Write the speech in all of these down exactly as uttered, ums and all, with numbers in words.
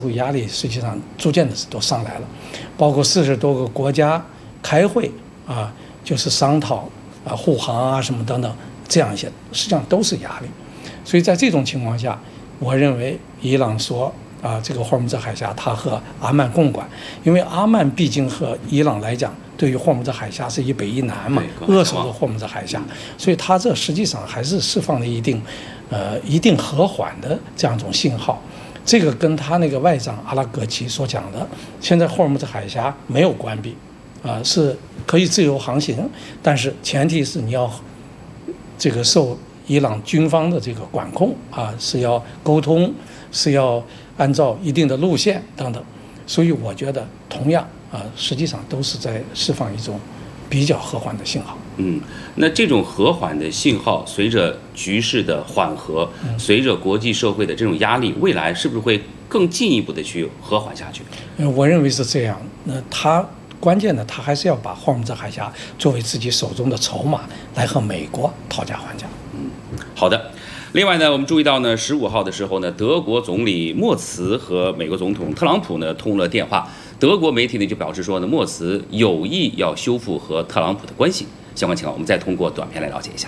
压力实际上逐渐的都上来了，包括四十多个国家开会啊，就是商讨啊护航啊什么等等这样一些，实际上都是压力。所以在这种情况下，我认为伊朗说啊这个霍尔木兹海峡它和阿曼共管，因为阿曼毕竟和伊朗来讲，对于霍尔木兹海峡是一北一南嘛，扼守着霍尔木兹海峡，所以它这实际上还是释放了一定呃一定和缓的这样一种信号。这个跟他那个外长阿拉格齐所讲的，现在霍尔木兹海峡没有关闭，啊、呃，是可以自由航行，但是前提是你要这个受伊朗军方的这个管控啊，是要沟通，是要按照一定的路线等等。所以我觉得同样啊、呃，实际上都是在释放一种比较和缓的信号。 嗯，那这种和缓的信号，随着局势的缓和，随着国际社会的这种压力，未来是不是会更进一步的去和缓下去？ 我认为是这样。那他关键的，他还是要把霍尔木兹海峡作为自己手中的筹码，来和美国讨价还价。 嗯，好的。另外呢，我们注意到呢，十五号的时候呢，德国总理默茨和美国总统特朗普呢通了电话。德国媒体呢就表示说呢，默茨有意要修复和特朗普的关系。相关情况，我们再通过短片来了解一下。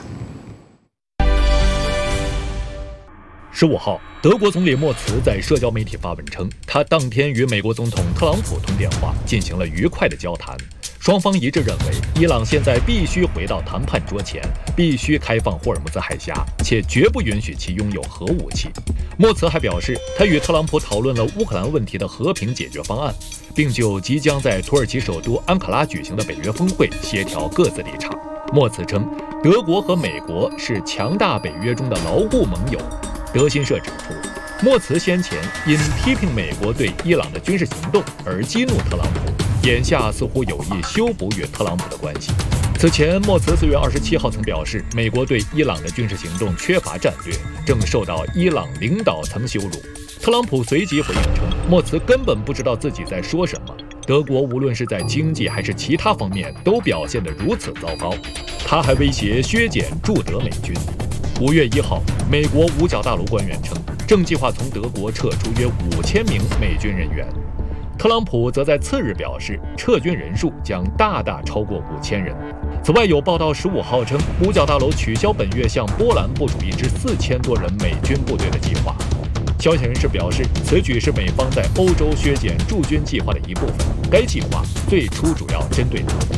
十五号，德国总理默茨在社交媒体发文称，他当天与美国总统特朗普通电话，进行了愉快的交谈。双方一致认为，伊朗现在必须回到谈判桌前，必须开放霍尔木兹海峡，且绝不允许其拥有核武器。默茨还表示，他与特朗普讨论了乌克兰问题的和平解决方案，并就即将在土耳其首都安卡拉举行的北约峰会协调各自立场。默茨称，德国和美国是强大北约中的牢固盟友。德新社指出，默茨先前因批评美国对伊朗的军事行动而激怒特朗普，眼下似乎有意修补与特朗普的关系。此前，默茨四月二十七号曾表示，美国对伊朗的军事行动缺乏战略，正受到伊朗领导层羞辱。特朗普随即回应称，默茨根本不知道自己在说什么。德国无论是在经济还是其他方面都表现得如此糟糕。他还威胁削减驻德美军。五月一号，美国五角大楼官员称，正计划从德国撤出约五千名美军人员。特朗普则在次日表示，撤军人数将大大超过五千人。此外，有报道十五号称，五角大楼取消本月向波兰部署一支四千多人美军部队的计划。消息人士表示，此举是美方在欧洲削减驻军计划的一部分。该计划最初主要针对德国。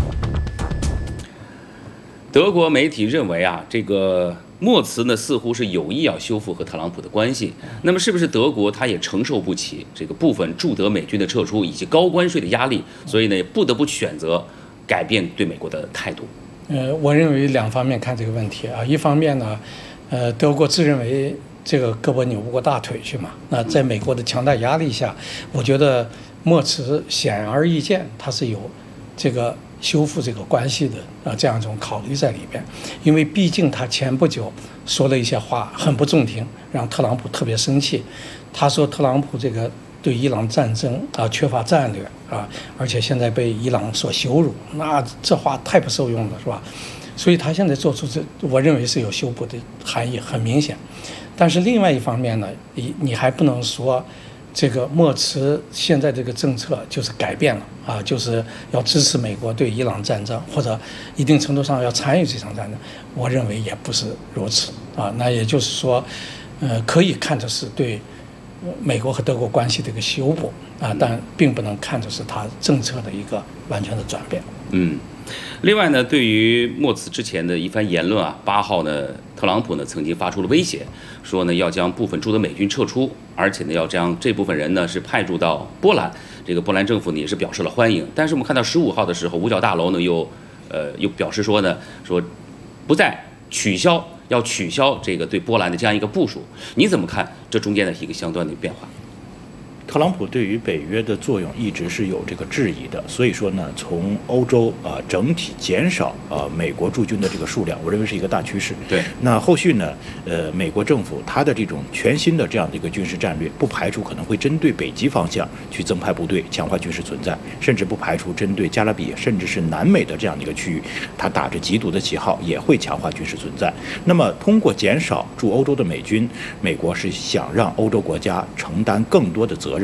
德国媒体认为啊，这个默茨呢似乎是有意要修复和特朗普的关系。那么，是不是德国他也承受不起这个部分驻德美军的撤出以及高关税的压力，所以呢不得不选择改变对美国的态度？ 呃，我认为两方面看这个问题啊，一方面呢，呃，德国自认为这个胳膊扭不过大腿去嘛。那在美国的强大压力下，我觉得默茨显而易见，他是有这个修复这个关系的啊这样一种考虑在里边。因为毕竟他前不久说了一些话很不中听，让特朗普特别生气。他说特朗普这个对伊朗战争啊缺乏战略啊，而且现在被伊朗所羞辱，那这话太不受用了，是吧？所以他现在做出这，我认为是有修补的含义，很明显。但是另外一方面呢，你你还不能说这个默茨现在这个政策就是改变了啊，就是要支持美国对伊朗战争，或者一定程度上要参与这场战争。我认为也不是如此啊。那也就是说，呃，可以看作是对美国和德国关系的一个修补啊，但并不能看作是他政策的一个完全的转变。 嗯。另外呢，对于默茨之前的一番言论啊，八号呢，特朗普呢曾经发出了威胁，说呢要将部分驻德美军撤出，而且呢要将这部分人呢是派驻到波兰。这个波兰政府呢也是表示了欢迎。但是我们看到十五号的时候，五角大楼呢又呃又表示说呢，说不再取消，要取消这个对波兰的这样一个部署。你怎么看这中间的一个相关的变化？ 特朗普对于北约的作用一直是有这个质疑的，所以说呢，从欧洲啊、呃、整体减少啊、呃、美国驻军的这个数量，我认为是一个大趋势。 对， 那后续呢，呃，美国政府它的这种全新的这样的一个军事战略，不排除可能会针对北极方向去增派部队，强化军事存在，甚至不排除针对加勒比甚至是南美的这样的一个区域，它打着缉毒的旗号也会强化军事存在。那么通过减少驻欧洲的美军，美国是想让欧洲国家承担更多的责任。